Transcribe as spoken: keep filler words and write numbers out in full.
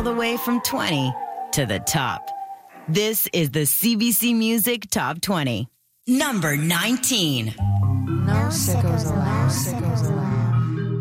the way from twenty to the top. This is the C B C Music Top twenty. Number nineteen. No sickos allowed. Sickos allowed.